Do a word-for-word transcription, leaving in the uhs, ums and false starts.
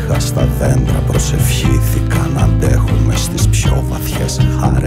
Έτρεχα στα δέντρα, προσευχήθηκα να αντέχουμε στις πιο βαθιές χαρές.